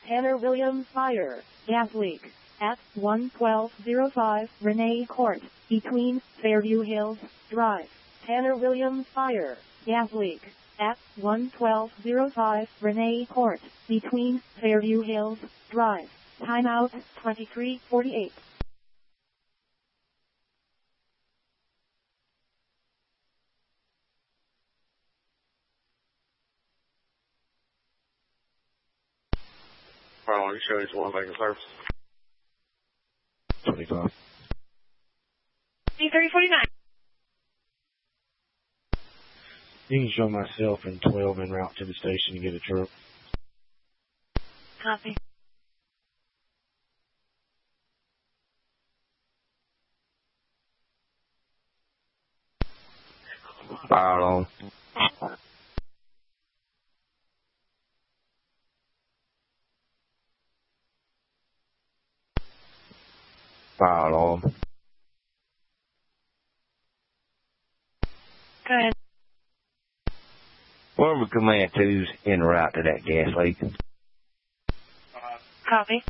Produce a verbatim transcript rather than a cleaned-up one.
Tanner Williams fire, gas leak, at one twelve oh five Renee Court, between Fairview Hills Drive. Tanner Williams fire, gas leak, at one twelve oh five Renee Court, between Fairview Hills Drive. Timeout twenty-three forty-eight. How long you show you one making service? twenty-five. D thirty forty-nine. You can show myself in twelve en route to the station to get a truck. Copy. Fire alarm. Fire alarm. Go ahead. Whatever command two's en route to that gas leak. Copy.